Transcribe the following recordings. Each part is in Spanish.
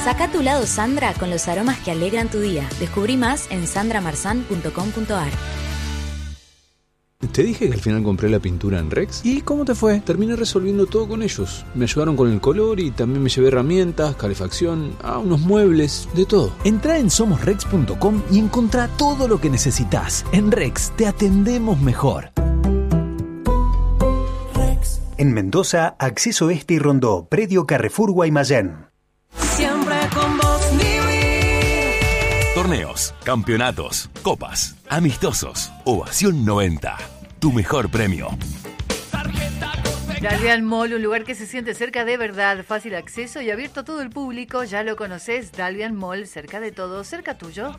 Saca tu lado Sandra con los aromas que alegran tu día. Descubrí más en sandramarzan.com.ar. ¿Te dije que al final compré la pintura en Rex? ¿Y cómo te fue? Terminé resolviendo todo con ellos. Me ayudaron con el color y también me llevé herramientas, calefacción, unos muebles, de todo. Entrá en somosrex.com y encontrá todo lo que necesitas. En Rex te atendemos mejor. Rex. En Mendoza, Acceso Este y Rondó, Predio Carrefour Guaymallén. Siempre con vos, Torneos, campeonatos, copas, amistosos, Ovación 90. Tu mejor premio. Dalvian Mall, un lugar que se siente cerca de verdad, fácil acceso y abierto a todo el público. Ya lo conoces, Dalvian Mall, cerca de todo, cerca tuyo.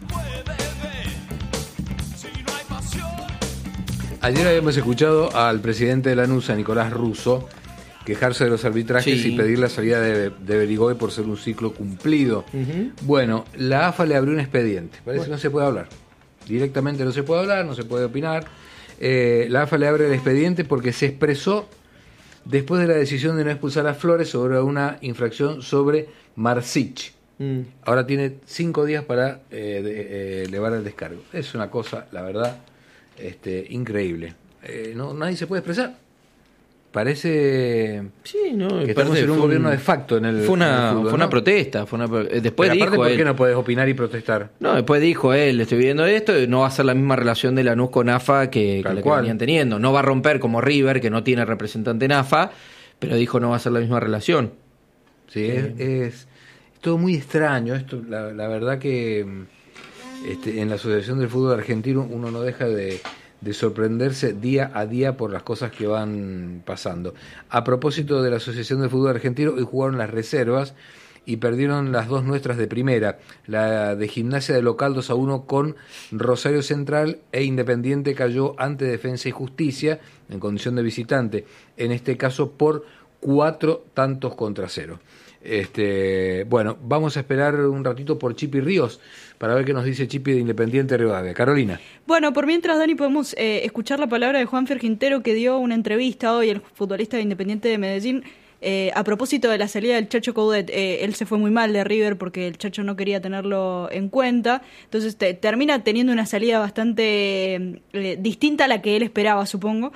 Ayer habíamos escuchado al presidente de Lanús, a Nicolás Russo, quejarse de los arbitrajes y pedir la salida de Berigoy por ser un ciclo cumplido. Bueno, la AFA le abrió un expediente. Parece que no se puede hablar. Directamente no se puede hablar, no se puede opinar. La AFA le abre el expediente porque se expresó después de la decisión de no expulsar a Flores sobre una infracción sobre Marsic. Ahora tiene 5 días para elevar el descargo. Es una cosa, la verdad, increíble. Nadie se puede expresar. Parece que estamos en un gobierno de facto en el fue fútbol, una ¿no? protesta. Después pero dijo aparte, ¿por qué él, no podés opinar y protestar? No, después dijo él, estoy viendo esto, no va a ser la misma relación de Lanús con AFA que la que venían teniendo. No va a romper como River, que no tiene representante en AFA, pero dijo no va a ser la misma relación. Sí, es todo muy extraño. Esto, la verdad que en la Asociación del Fútbol Argentino uno no deja de sorprenderse día a día por las cosas que van pasando. A propósito de la Asociación del Fútbol Argentino, hoy jugaron las reservas y perdieron las dos nuestras de primera. La de Gimnasia de local 2-1 con Rosario Central, e Independiente cayó ante Defensa y Justicia en condición de visitante, en este caso por 4-0. Bueno, vamos a esperar un ratito por Chipi Ríos para ver qué nos dice Chipi de Independiente Rivadavia. Carolina. Bueno, por mientras, Dani, podemos escuchar la palabra de Juanfer Quintero, que dio una entrevista hoy, el futbolista de Independiente de Medellín, a propósito de la salida del Chacho Coudet. Él se fue muy mal de River porque el Chacho no quería tenerlo en cuenta, entonces termina teniendo una salida bastante distinta a la que él esperaba, supongo.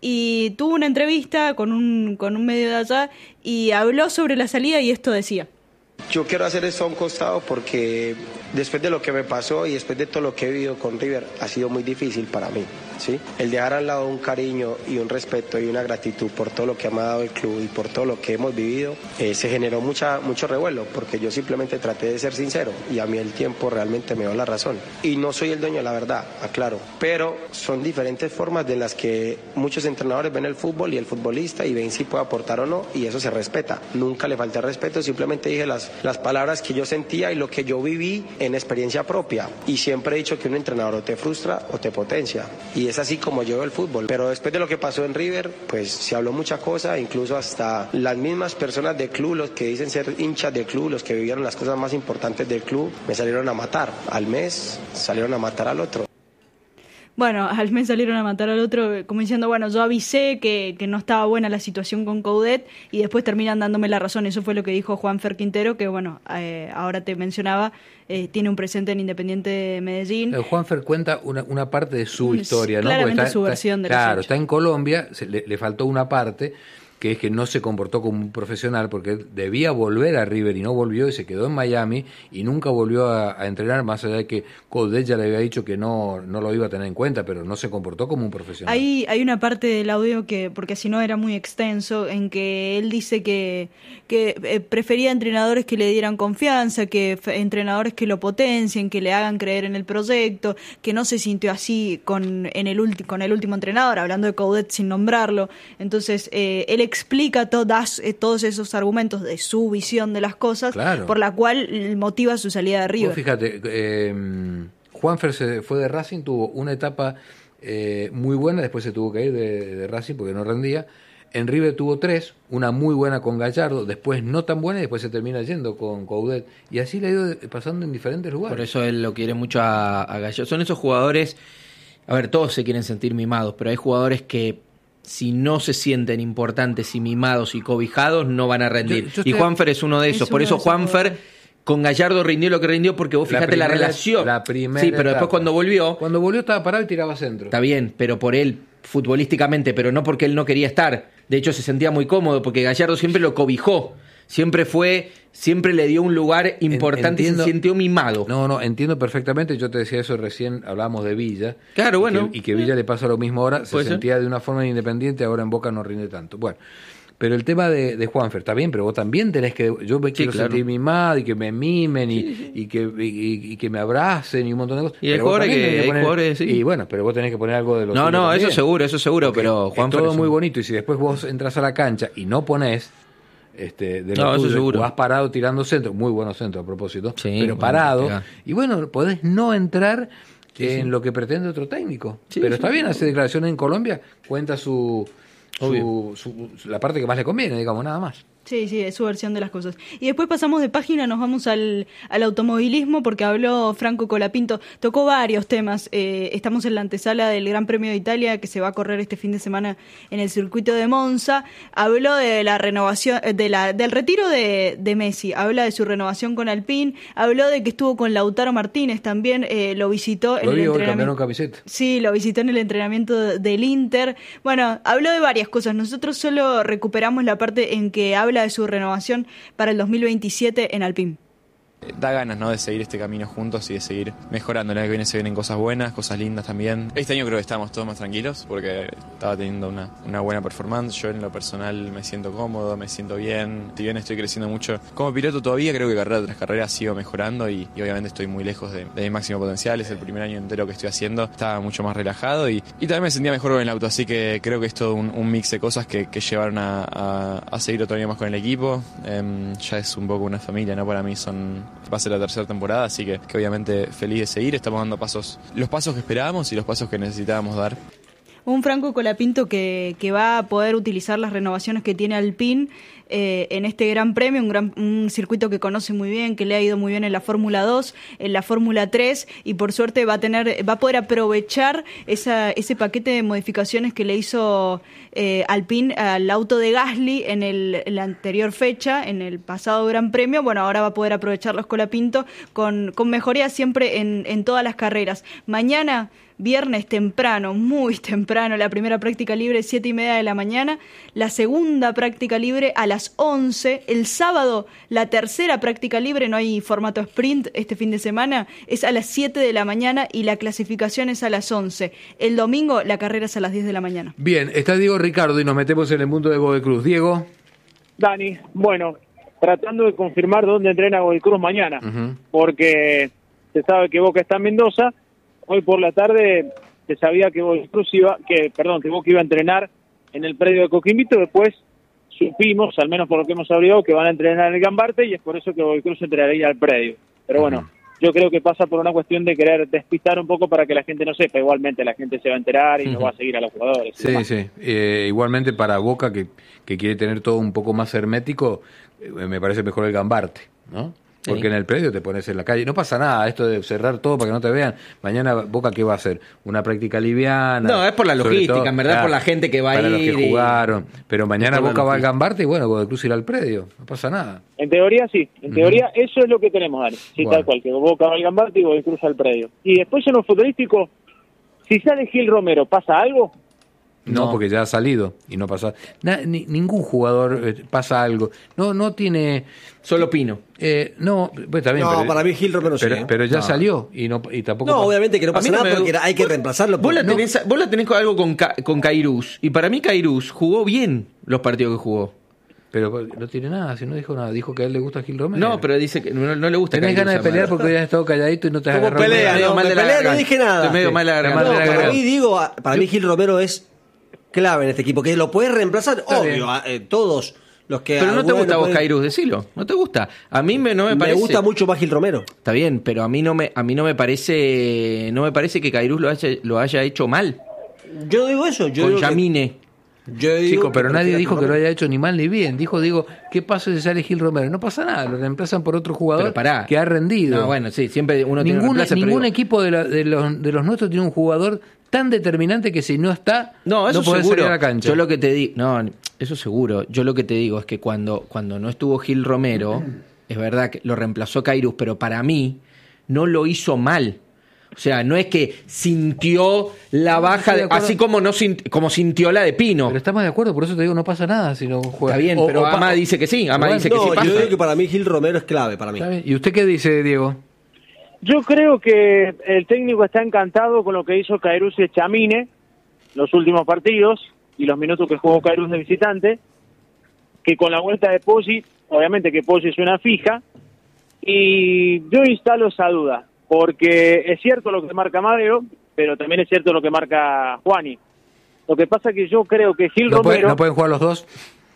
Y tuvo una entrevista con un medio de allá y habló sobre la salida y esto decía. Yo quiero hacer esto a un costado porque después de lo que me pasó y después de todo lo que he vivido con River ha sido muy difícil para mí, ¿sí? El dejar al lado un cariño y un respeto y una gratitud por todo lo que me ha dado el club y por todo lo que hemos vivido, se generó mucho revuelo porque yo simplemente traté de ser sincero y a mí el tiempo realmente me dio la razón. Y no soy el dueño de la verdad, aclaro, pero son diferentes formas de las que muchos entrenadores ven el fútbol y el futbolista y ven si puede aportar o no, y eso se respeta. Nunca le falté respeto, simplemente dije las palabras que yo sentía y lo que yo viví en experiencia propia, y siempre he dicho que un entrenador o te frustra o te potencia, y es así como yo veo el fútbol. Pero después de lo que pasó en River, pues se habló mucha cosa, incluso hasta las mismas personas del club, los que dicen ser hinchas del club, los que vivieron las cosas más importantes del club, me salieron a matar. Al mes salieron a matar al otro. Bueno, al mes salieron a matar al otro, como diciendo, bueno, yo avisé que no estaba buena la situación con Coudet y después terminan dándome la razón. Eso fue lo que dijo Juanfer Quintero, que bueno, ahora te mencionaba, tiene un presente en Independiente de Medellín. Juanfer cuenta una parte de su historia, ¿no? Claramente su versión de los hechos. Claro, está en Colombia, le faltó una parte, que es que no se comportó como un profesional porque debía volver a River y no volvió y se quedó en Miami y nunca volvió a entrenar, más allá de que Coudet ya le había dicho que no lo iba a tener en cuenta, pero no se comportó como un profesional. Hay una parte del audio que, porque si no era muy extenso, en que él dice que prefería entrenadores que le dieran confianza, que entrenadores que lo potencien, que le hagan creer en el proyecto, que no se sintió así con el último entrenador, hablando de Coudet sin nombrarlo. Entonces él explica todos esos argumentos de su visión de las cosas, claro, por la cual motiva su salida de River. Vos fíjate, Juanfer se fue de Racing, tuvo una etapa muy buena, después se tuvo que ir de Racing porque no rendía. En River tuvo 3, una muy buena con Gallardo, después no tan buena y después se termina yendo con Coudet. Y así le ha ido pasando en diferentes lugares. Por eso él lo quiere mucho a Gallardo. Son esos jugadores, a ver, todos se quieren sentir mimados, pero hay jugadores que si no se sienten importantes y mimados y cobijados, no van a rendir. Y Juanfer es uno de esos. Por eso Juanfer con Gallardo rindió lo que rindió porque vos fíjate la relación. La primera sí, pero después cuando volvió estaba parado y tiraba centro. Está bien, pero por él futbolísticamente, pero no porque él no quería estar. De hecho se sentía muy cómodo porque Gallardo siempre lo cobijó. Siempre le dio un lugar importante y se sintió mimado. No, entiendo perfectamente. Yo te decía eso recién, hablábamos de Villa. Claro, bueno. Y que Villa le pasa lo mismo ahora, se sentía de una forma independiente, ahora en Boca no rinde tanto. Bueno, pero el tema de Juanfer, está bien, pero vos también tenés que... Yo me quiero sentir mimado y que me mimen y que me abracen y un montón de cosas. Y hay jugadores Y bueno, pero vos tenés que poner algo de lo No, también. eso seguro, pero Juanfer... Es todo muy bonito y si después vos entras a la cancha y no ponés... eso seguro. Has parado tirando centro, muy buenos centros a propósito, sí, pero parado, bueno, y bueno, podés no entrar en lo que pretende otro técnico, pero está bien, hace declaraciones en Colombia, cuenta la parte que más le conviene, digamos, nada más. Sí, es su versión de las cosas. Y después pasamos de página, nos vamos al automovilismo porque habló Franco Colapinto, tocó varios temas. Estamos en la antesala del Gran Premio de Italia que se va a correr este fin de semana en el circuito de Monza. Habló de la renovación, del retiro de Messi, habla de su renovación con Alpine, habló de que estuvo con Lautaro Martínez también, lo visitó en el entrenamiento. Camiseta. Sí, lo visitó en el entrenamiento del Inter. Bueno, habló de varias cosas. Nosotros solo recuperamos la parte en que habla de su renovación para el 2027 en Alpine. Da ganas, ¿no?, de seguir este camino juntos y de seguir mejorando. El año que viene se vienen cosas buenas, cosas lindas también. Este año creo que estamos todos más tranquilos porque estaba teniendo una buena performance. Yo en lo personal me siento cómodo, me siento bien. Si bien estoy creciendo mucho como piloto todavía, creo que carrera tras carrera sigo mejorando y obviamente estoy muy lejos de mi máximo potencial. Es el primer año entero que estoy haciendo. Estaba mucho más relajado y también me sentía mejor con el auto. Así que creo que es todo un mix de cosas que llevaron a seguir otro año más con el equipo. Ya es un poco una familia, ¿no? Para mí va a ser la tercera temporada, así que obviamente feliz de seguir. Estamos dando los pasos que esperábamos y los pasos que necesitábamos dar. Un Franco Colapinto que va a poder utilizar las renovaciones que tiene Alpine en este Gran Premio, un circuito que conoce muy bien, que le ha ido muy bien en la Fórmula 2, en la Fórmula 3 y por suerte va a poder aprovechar ese paquete de modificaciones que le hizo Alpine al auto de Gasly en la anterior fecha, en el pasado Gran Premio. Bueno, ahora va a poder aprovecharlos Colapinto con mejoría siempre en todas las carreras. Mañana, viernes temprano, muy temprano, la primera práctica libre 7:30 de la mañana, la segunda práctica libre a las 11, el sábado la tercera práctica libre, no hay formato sprint este fin de semana, es a las 7 de la mañana y la clasificación es a las 11. El domingo la carrera es a las 10 de la mañana. Bien, está Diego Ricardo y nos metemos en el mundo de Godoy Cruz. Diego. Dani, bueno, tratando de confirmar dónde entrena Godoy Cruz mañana, porque se sabe que Boca está en Mendoza. Hoy por la tarde se sabía que Boca iba a entrenar en el predio de Coquimbito. Después supimos, al menos por lo que hemos sabido, que van a entrenar en el Gambarte y es por eso que Godoy Cruz entrenaría al predio. Pero bueno, yo creo que pasa por una cuestión de querer despistar un poco para que la gente no sepa. Igualmente la gente se va a enterar y no va a seguir a los jugadores. Sí. Igualmente para Boca, que quiere tener todo un poco más hermético, me parece mejor el Gambarte, ¿no? Porque en el predio te pones en la calle. No pasa nada, esto de cerrar todo para que no te vean. Mañana Boca, ¿qué va a hacer? Una práctica liviana. No, es por la logística, todo, en verdad, por la gente que va a ir. Para los que jugaron. Pero mañana Boca va al Gambarte y bueno, Godoy Cruz irá al predio. No pasa nada. En teoría sí. En teoría eso es lo que tenemos, Dani. Sí, bueno. Tal cual, que Boca va al Gambarte y Godoy Cruz al predio. Y después en lo futbolístico, si sale Gil Romero, ¿pasa algo? No, porque ya ha salido y no pasa ningún jugador pasa algo. No tiene solo Pino. No, pues también. No, para mí Gil Romero sí. Pero ya salió y tampoco. No, obviamente que no pasa nada porque hay que reemplazarlo. Vos la tenés algo con Cairuz y para mí Cairuz jugó bien los partidos que jugó. Pero no tiene nada, si no dijo nada. Dijo que a él le gusta Gil Romero. No, pero dice que no le gusta. Tenés ganas de pelear porque hoy has estado calladito y no te has agarrado. No dije nada. Para mí Gil Romero es clave en este equipo, que lo puedes reemplazar, obvio, todos los que... Pero no te gusta vos, Cairuz, decilo, no te gusta. A mí no me parece... Me gusta mucho más Gil Romero. Está bien, pero a mí no me parece que Cairuz lo haya hecho mal. Yo digo eso, con Yamine. Chico, pero nadie dijo que lo haya hecho ni mal ni bien. Dijo, ¿qué pasa si sale Gil Romero? No pasa nada, lo reemplazan por otro jugador que ha rendido. No, bueno, sí, siempre uno tiene ningún equipo de los nuestros tiene un jugador tan determinante que si no está, no podés salir a la cancha. Yo lo que te digo, eso seguro. Yo lo que te digo es que cuando no estuvo Gil Romero, es verdad que lo reemplazó Kairos, pero para mí no lo hizo mal. O sea, no es que sintió la baja, así como como sintió la de Pino. Pero estamos de acuerdo, por eso te digo, no pasa nada si no juega. Está bien, pero Ama dice que sí. Ama dice que sí pasa. Yo digo que para mí Gil Romero es clave para mí. ¿Y usted qué dice, Diego? Yo creo que el técnico está encantado con lo que hizo Kairos y Chamine los últimos partidos y los minutos que jugó Kairos de visitante, que con la vuelta de Poggi, obviamente que Poggi es una fija, y yo instalo esa duda, porque es cierto lo que marca Amadeo, pero también es cierto lo que marca Juani. Lo que pasa es que yo creo que Gil Romero... ¿No pueden jugar los dos?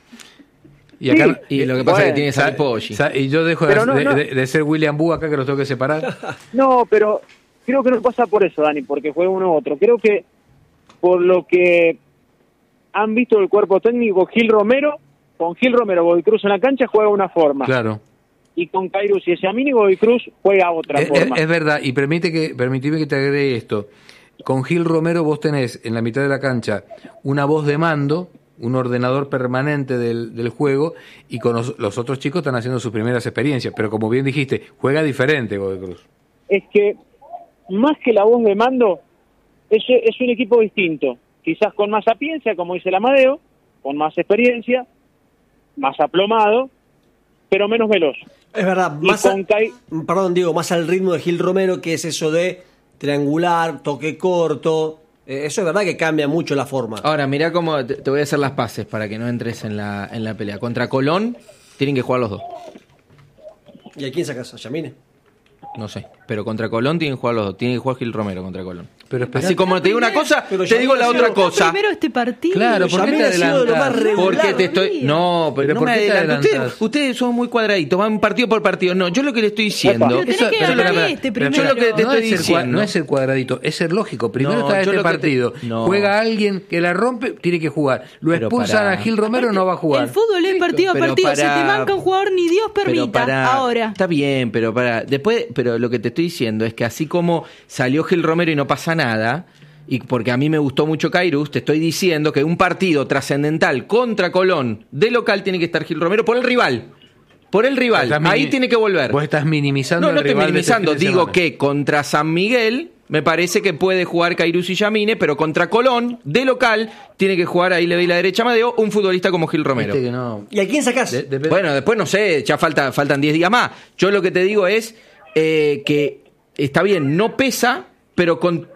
Y, acá, y lo que pasa es que tiene que salir Poggi. Y yo dejo de ser William Boo acá, que los tengo que separar. No, pero creo que no pasa por eso, Dani, porque juega uno u otro. Creo que por lo que han visto el cuerpo técnico, Gil Romero, con Gil Romero, Godoy Cruz en la cancha juega una forma. Claro. Y con Kairos y Chamine, Godoy Cruz juega otra forma. Es verdad, y permitime que te agregue esto. Con Gil Romero vos tenés en la mitad de la cancha una voz de mando, un ordenador permanente del juego, y con los otros chicos están haciendo sus primeras experiencias, pero como bien dijiste, juega diferente Godoy Cruz. Es que más que la voz de mando, es un equipo distinto, quizás con más sapiencia, como dice el Amadeo, con más experiencia, más aplomado, pero menos veloz. Es verdad, más más al ritmo de Gil Romero, que es eso de triangular, toque corto. Eso es verdad que cambia mucho la forma. Ahora, mirá cómo te voy a hacer las pases para que no entres en la pelea. Contra Colón tienen que jugar los dos. ¿Y a quién sacas? ¿A Chamine? No sé, pero contra Colón tienen que jugar los dos. Tiene que jugar Gil Romero contra Colón. Pero así como te digo una cosa, te digo la otra cosa. Primero este partido. Claro, ¿por qué te adelantás? Porque te estoy... No, pero no me adelanto. Ustedes son muy cuadraditos, van partido por partido. No, yo lo que le estoy diciendo... Yo lo que te estoy diciendo... No es ser cuadradito, es ser lógico. Primero está este partido. Juega alguien que la rompe, tiene que jugar. Lo expulsan a Gil Romero, no va a jugar. El fútbol es partido a partido. Se te banca un jugador, ni Dios permita. Ahora. Está bien, pero después... Pero lo que te estoy diciendo es que así como salió Gil Romero y no pasa nada, y porque a mí me gustó mucho Kairos, te estoy diciendo que un partido trascendental contra Colón de local tiene que estar Gil Romero por el rival. Por el rival. Ahí tiene que volver. Vos estás minimizando el rival. No estoy minimizando. Digo que contra San Miguel me parece que puede jugar Kairos y Chamine, pero contra Colón de local tiene que jugar, ahí le doy la derecha a Amadeo, un futbolista como Gil Romero. ¿Y a quién sacás? Bueno, después no sé, ya faltan 10 días más. Yo lo que te digo es que está bien, no pesa, pero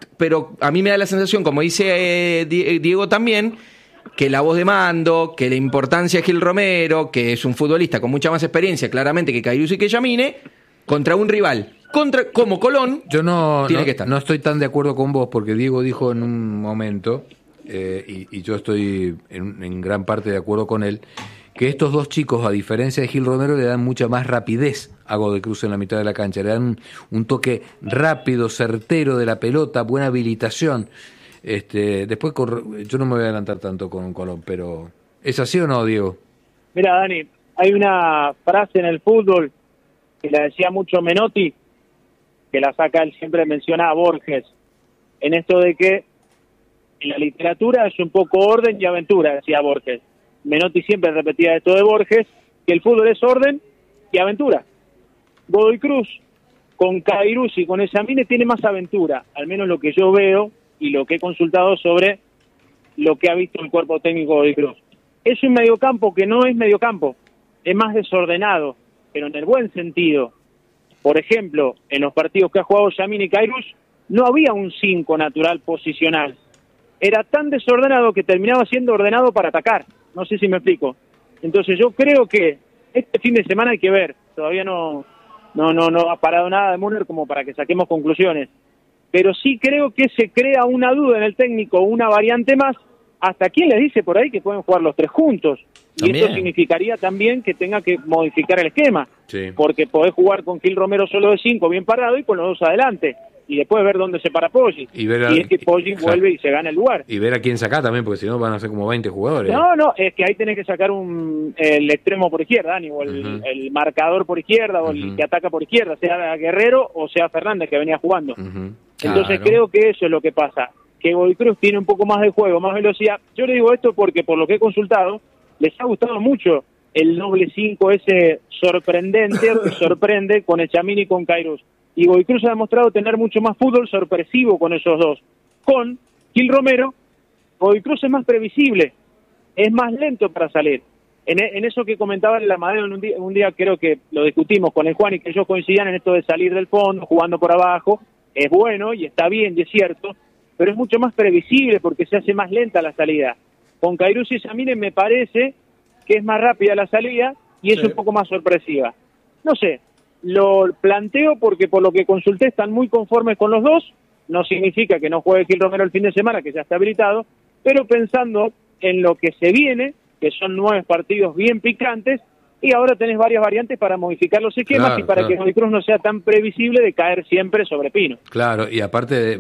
a mí me da la sensación, como dice Diego también, que la voz de mando, que la importancia de Gil Romero, que es un futbolista con mucha más experiencia, claramente, que Kairos y que Chamine, contra un rival, como Colón, yo tiene que estar. No estoy tan de acuerdo con vos, porque Diego dijo en un momento, y yo estoy en gran parte de acuerdo con él, que estos dos chicos, a diferencia de Gil Romero, le dan mucha más rapidez a Godoy Cruz en la mitad de la cancha. Le dan un toque rápido, certero de la pelota, buena habilitación. Después, yo no me voy a adelantar tanto con Colón, pero ¿es así o no, Diego? Mira, Dani, hay una frase en el fútbol que la decía mucho Menotti, que la saca, él siempre menciona a Borges, en esto de que en la literatura es un poco orden y aventura, decía Borges. Menotti siempre repetía esto de Borges, que el fútbol es orden y aventura. Godoy Cruz, con Kairos y con Chamine, tiene más aventura, al menos lo que yo veo y lo que he consultado sobre lo que ha visto el cuerpo técnico de Godoy Cruz. Es un mediocampo que no es mediocampo, es más desordenado, pero en el buen sentido. Por ejemplo, en los partidos que ha jugado Chamine y Kairos, no había un 5 natural posicional. Era tan desordenado que terminaba siendo ordenado para atacar. No sé si me explico. Entonces yo creo que este fin de semana hay que ver. Todavía no ha parado nada de Müller como para que saquemos conclusiones. Pero sí creo que se crea una duda en el técnico, una variante más. ¿Hasta quién les dice por ahí que pueden jugar los tres juntos? También. Y esto significaría también que tenga que modificar el esquema. Sí. Porque podés jugar con Gil Romero solo de 5 bien parado y con los dos adelante. Y después ver dónde se para Poggi. Y es que Poggi vuelve y se gana el lugar. Y ver a quién saca también, porque si no van a ser como 20 jugadores. No, es que ahí tenés que sacar el extremo por izquierda, Dani, o el marcador por izquierda, o el que ataca por izquierda, sea Guerrero o sea Fernández, que venía jugando. Entonces creo que eso es lo que pasa, que Godoy Cruz tiene un poco más de juego, más velocidad. Yo le digo esto porque por lo que he consultado, les ha gustado mucho el doble 5 ese sorprendente, que sorprende con Echamini y con Kairos. Y Godoy Cruz ha demostrado tener mucho más fútbol sorpresivo con esos dos. Con Gil Romero, Godoy Cruz es más previsible, es más lento para salir. En eso que comentaba en la Madera, un día creo que lo discutimos con el Juan y que ellos coincidían en esto de salir del fondo, jugando por abajo, es bueno y está bien y es cierto, pero es mucho más previsible porque se hace más lenta la salida. Con Kairos y Echamini me parece que es más rápida la salida y es un poco más sorpresiva. No sé, lo planteo porque por lo que consulté están muy conformes con los dos, no significa que no juegue Gil Romero el fin de semana, que ya está habilitado, pero pensando en lo que se viene, que son 9 partidos bien picantes, y ahora tenés varias variantes para modificar los esquemas y para que Godoy Cruz no sea tan previsible de caer siempre sobre Pino. Claro, y aparte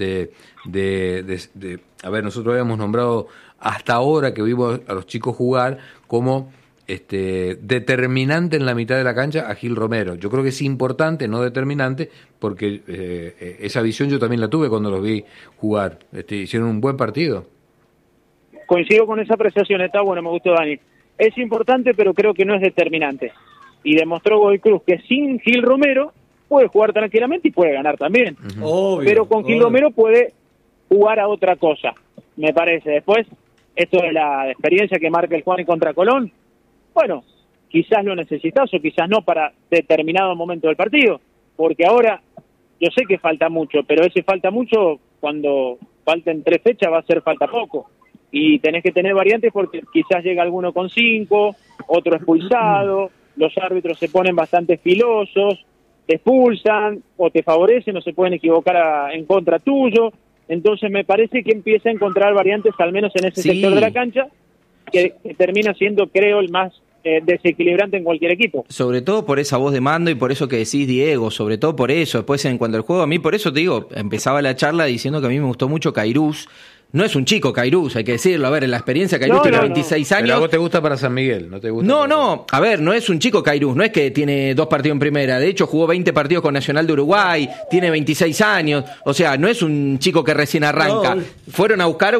a ver, nosotros habíamos nombrado hasta ahora que vimos a los chicos jugar como determinante en la mitad de la cancha a Gil Romero. Yo creo que es importante, no determinante, porque esa visión yo también la tuve cuando los vi jugar. Hicieron un buen partido. Coincido con esa apreciación, está bueno, me gustó Dani. Es importante, pero creo que no es determinante. Y demostró Godoy Cruz que sin Gil Romero puede jugar tranquilamente y puede ganar también. Obvio, pero con Gil Romero puede jugar a otra cosa, me parece. Después, esto de la experiencia que marca el Juan contra Colón, bueno, quizás lo necesitas o quizás no para determinado momento del partido, porque ahora yo sé que falta mucho, pero ese falta mucho, cuando falten 3 fechas va a ser falta poco. Y tenés que tener variantes porque quizás llega alguno con 5, otro expulsado, los árbitros se ponen bastante filosos, te expulsan o te favorecen o se pueden equivocar en contra tuyo. Entonces me parece que empieza a encontrar variantes, al menos en ese sector de la cancha, que termina siendo, creo, el más desequilibrante en cualquier equipo. Sobre todo por esa voz de mando y por eso que decís, Diego, sobre todo por eso. Después, en cuanto al juego, a mí por eso te digo, empezaba la charla diciendo que a mí me gustó mucho Kairos. No es un chico Kairos, hay que decirlo. A ver, en la experiencia Kairos tiene 26 años. Pero a vos te gusta para San Miguel, ¿no te gusta? No. A ver, no es un chico Kairos, no es que tiene 2 partidos en primera. De hecho, jugó 20 partidos con Nacional de Uruguay, tiene 26 años. O sea, no es un chico que recién arranca. Fueron a buscar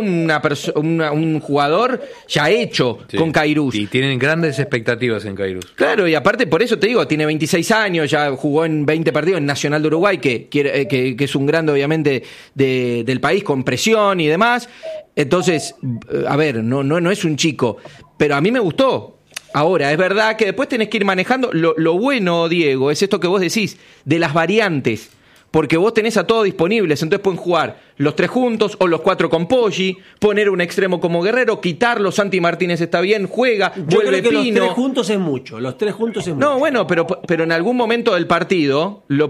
un jugador ya hecho con Kairos. Y tienen grandes expectativas en Kairos. Claro, y aparte por eso te digo, tiene 26 años, ya jugó en 20 partidos en Nacional de Uruguay, que es un grande obviamente del país, con presión y demás. Entonces, a ver, no es un chico, pero a mí me gustó. Ahora, es verdad que después tenés que ir manejando. Lo bueno, Diego, es esto que vos decís, de las variantes. Porque vos tenés a todos disponibles, entonces pueden jugar los 3 juntos o los 4 con Poggi, poner un extremo como Guerrero, quitarlo, Santi Martínez está bien, juega, yo vuelve creo que Pino. Los 3 juntos es mucho, No, bueno, pero en algún momento del partido, lo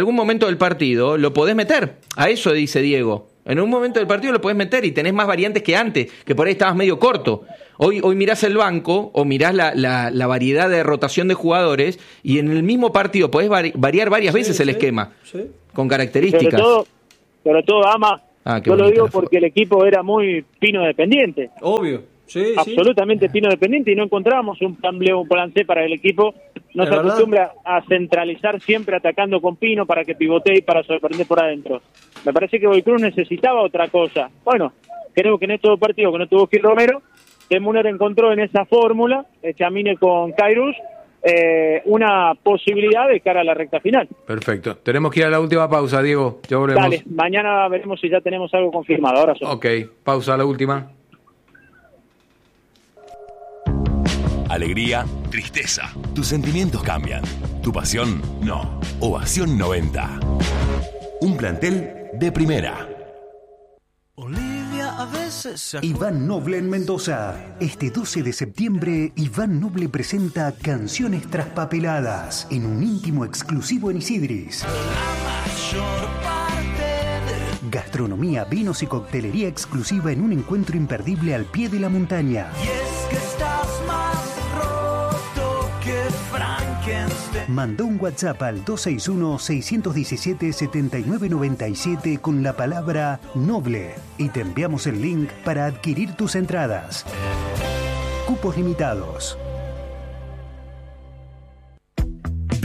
podés meter. A eso dice Diego. En un momento del partido lo podés meter y tenés más variantes que antes, que por ahí estabas medio corto. Hoy mirás el banco o mirás la variedad de rotación de jugadores y en el mismo partido podés variar varias veces el esquema, con características. Sobre todo, Ama, yo lo digo porque el equipo era muy Pino dependiente. Obvio. Absolutamente Pino dependiente y no encontrábamos un plan B o un plan C para el equipo. No se acostumbra a centralizar siempre atacando con Pino para que pivotee y para sorprender por adentro. Me parece que Godoy Cruz necesitaba otra cosa. Bueno, creo que en estos 2 partidos que no tuvo Gil Romero, Temuner encontró en esa fórmula, Echamini con Kairos, una posibilidad de cara a la recta final. Perfecto. Tenemos que ir a la última pausa, Diego. Ya volvemos. Dale, mañana veremos si ya tenemos algo confirmado. Ahora sí. Ok, pausa, la última. Alegría, tristeza. Tus sentimientos cambian. Tu pasión, no. Ovación 90. Un plantel de primera. Iván Noble en Mendoza. Este 12 de septiembre, Iván Noble presenta Canciones Traspapeladas en un íntimo exclusivo en Isidris. Gastronomía, vinos y coctelería exclusiva en un encuentro imperdible al pie de la montaña. Mandó un WhatsApp al 261-617-7997 con la palabra Noble y te enviamos el link para adquirir tus entradas. Cupos limitados.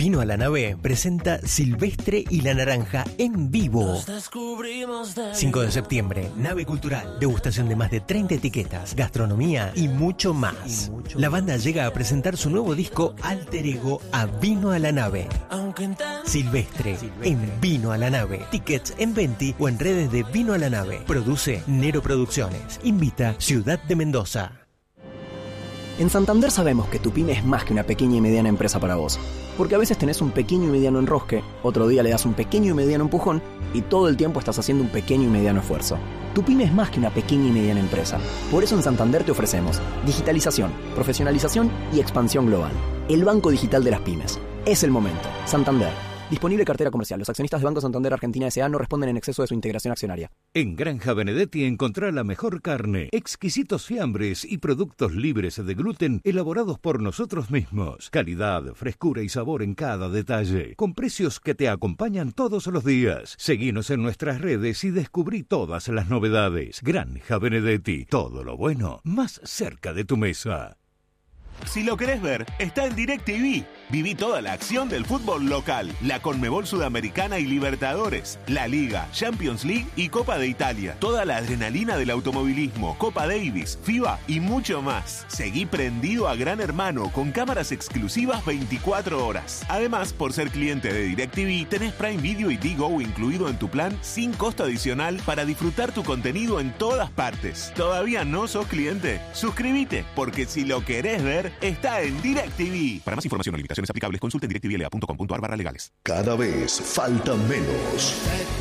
Vino a la Nave presenta Silvestre y la Naranja en vivo. 5 de septiembre, Nave Cultural, degustación de más de 30 etiquetas, gastronomía y mucho más. La banda llega a presentar su nuevo disco Alter Ego a Vino a la Nave. Silvestre en Vino a la Nave. Tickets en Venti o en redes de Vino a la Nave. Produce Nero Producciones. Invita Ciudad de Mendoza. En Santander sabemos que tu pyme es más que una pequeña y mediana empresa para vos. Porque a veces tenés un pequeño y mediano enrosque, otro día le das un pequeño y mediano empujón y todo el tiempo estás haciendo un pequeño y mediano esfuerzo. Tu pyme es más que una pequeña y mediana empresa. Por eso en Santander te ofrecemos digitalización, profesionalización y expansión global. El banco digital de las pymes. Es el momento. Santander. Disponible cartera comercial. Los accionistas de Banco Santander Argentina S.A. no responden en exceso de su integración accionaria. En Granja Benedetti encontrá la mejor carne, exquisitos fiambres y productos libres de gluten elaborados por nosotros mismos. Calidad, frescura y sabor en cada detalle. Con precios que te acompañan todos los días. Seguinos en nuestras redes y descubrí todas las novedades. Granja Benedetti. Todo lo bueno más cerca de tu mesa. Si lo querés ver, está en DirecTV. Viví toda la acción del fútbol local, la Conmebol Sudamericana y Libertadores, la Liga, Champions League y Copa de Italia. Toda la adrenalina del automovilismo, Copa Davis, FIBA y mucho más. Seguí prendido a Gran Hermano con cámaras exclusivas 24 horas. Además, por ser cliente de DirecTV, tenés Prime Video y Digo incluido en tu plan sin costo adicional para disfrutar tu contenido en todas partes. ¿Todavía no sos cliente? Suscríbete, porque si lo querés ver, está en DirecTV. Para más información o limitaciones aplicables, consulte en directvla.com.ar/legales. Cada vez falta menos.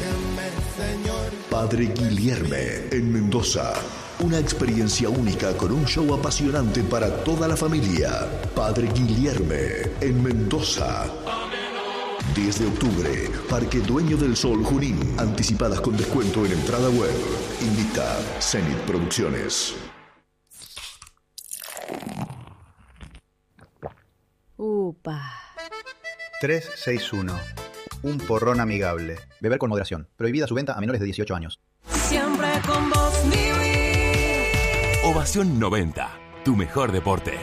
Padre Guilherme en Mendoza. Una experiencia única con un show apasionante para toda la familia. Padre Guilherme en Mendoza. 10 de octubre, Parque Dueño del Sol Junín. Anticipadas con descuento en entrada web. Invita Zenit Producciones. Upa. 361. Un porrón amigable. Beber con moderación. Prohibida su venta a menores de 18 años. Siempre con vos, mi Ovación 90. Tu mejor deporte.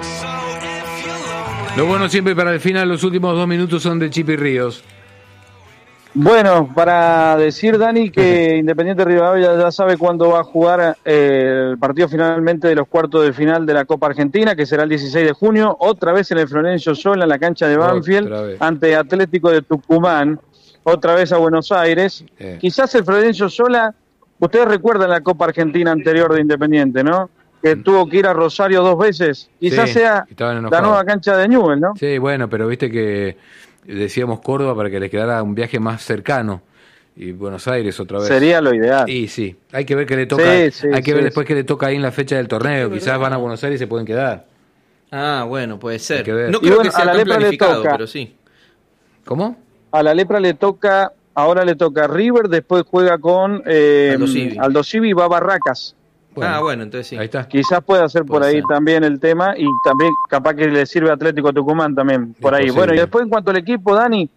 Lo bueno siempre para el final, los últimos 2 minutos son de Chipi Ríos. Bueno, para decir, Dani, que Independiente Rivadavia ya sabe cuándo va a jugar el partido finalmente de los cuartos de final de la Copa Argentina, que será el 16 de junio, otra vez en el Florencio Sola, en la cancha de Banfield, ante Atlético de Tucumán, otra vez a Buenos Aires. Quizás el Florencio Sola, ustedes recuerdan la Copa Argentina anterior de Independiente, ¿no? Que tuvo que ir a Rosario 2 veces. Quizás sea la nueva cancha de Newell, ¿no? Sí, bueno, pero viste que decíamos Córdoba para que les quedara un viaje más cercano y Buenos Aires otra vez. Sería lo ideal. Y sí, hay que ver que le toca, hay que ver después que le toca ahí en la fecha del torneo, quizás van a Buenos Aires y se pueden quedar. Ah, bueno, puede ser. No creo que sea tan planificado, pero sí. ¿Cómo? A la Lepra le toca, ahora le toca River, después juega con Aldo Civi y va a Barracas. Bueno, entonces sí. Ahí está. Quizás pueda ser por ahí también el tema y también capaz que le sirve a Atlético Tucumán también por ahí. Bueno, y después en cuanto al equipo, Dani,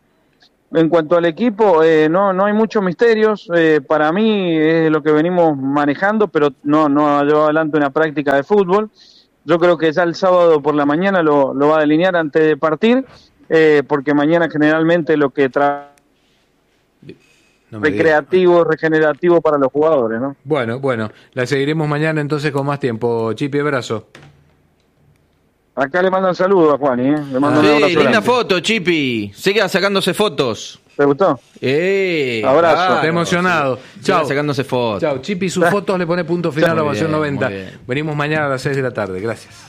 no hay muchos misterios. Para mí es lo que venimos manejando, pero no ha llevado adelante una práctica de fútbol. Yo creo que ya el sábado por la mañana lo va a delinear antes de partir, porque mañana generalmente lo que recreativo, regenerativo para los jugadores, ¿no? Bueno, la seguiremos mañana entonces con más tiempo. Chipi, abrazo. Acá le mandan saludos a Juan, Le mandan un abrazo linda foto, Chipi. Siga sacándose fotos. ¿Te gustó? Abrazo. Está emocionado. Chao. Sacándose fotos. Chao. Chipi, sus fotos le pone punto final a Ovación 90. Venimos mañana a las 6 de la tarde. Gracias.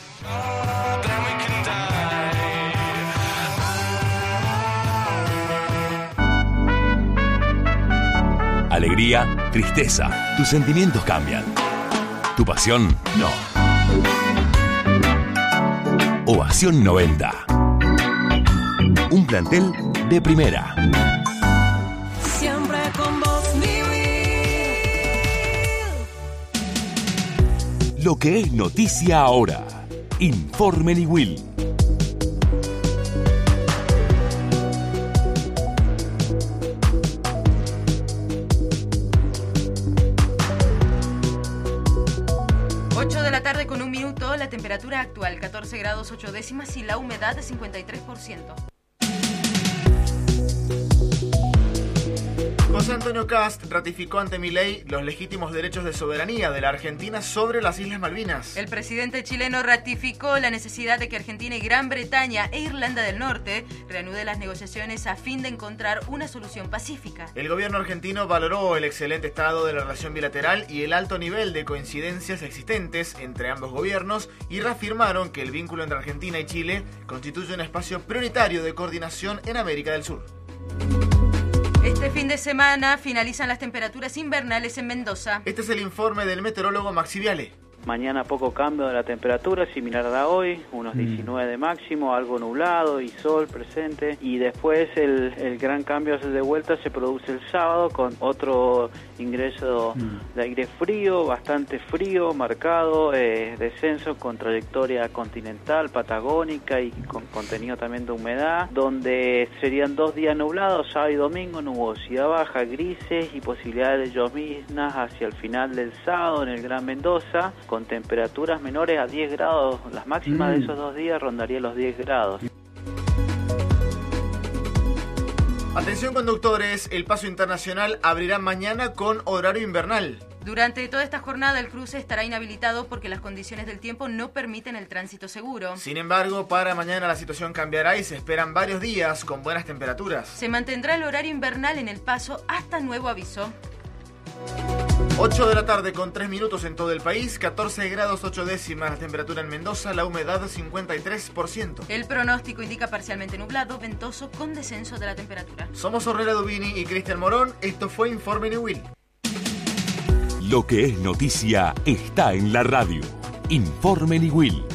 Alegría, tristeza. Tus sentimientos cambian. Tu pasión, no. Ovación 90. Un plantel de primera. Siempre con vos, Lo que es noticia ahora. Informe Niwil. Con 1 minuto, la temperatura actual 14 grados 8 décimas y la humedad de 53%. José Antonio Kast ratificó ante Milei los legítimos derechos de soberanía de la Argentina sobre las Islas Malvinas. El presidente chileno ratificó la necesidad de que Argentina y Gran Bretaña e Irlanda del Norte reanuden las negociaciones a fin de encontrar una solución pacífica. El gobierno argentino valoró el excelente estado de la relación bilateral y el alto nivel de coincidencias existentes entre ambos gobiernos y reafirmaron que el vínculo entre Argentina y Chile constituye un espacio prioritario de coordinación en América del Sur. Este fin de semana finalizan las temperaturas invernales en Mendoza. Este es el informe del meteorólogo Maxi Viale. Mañana poco cambio de la temperatura, similar a la hoy, unos 19 de máximo, algo nublado y sol presente. Y después el gran cambio de vuelta se produce el sábado con otro ingreso de aire frío, bastante frío, marcado, descenso con trayectoria continental, patagónica y con contenido también de humedad, donde serían 2 días nublados, sábado y domingo, nubosidad baja, grises y posibilidades de lloviznas hacia el final del sábado en el Gran Mendoza, con temperaturas menores a 10 grados. Las máximas de esos 2 días rondaría los 10 grados. Atención conductores, el paso internacional abrirá mañana con horario invernal. Durante toda esta jornada el cruce estará inhabilitado porque las condiciones del tiempo no permiten el tránsito seguro. Sin embargo, para mañana la situación cambiará y se esperan varios días con buenas temperaturas. Se mantendrá el horario invernal en el paso hasta nuevo aviso. 8 de la tarde con 3 minutos en todo el país, 14 grados 8 décimas la temperatura en Mendoza, la humedad 53%. El pronóstico indica parcialmente nublado, ventoso con descenso de la temperatura. Somos Ornella Dubini y Cristian Morón, esto fue Informe Newell. Lo que es noticia está en la radio. Informe Newell.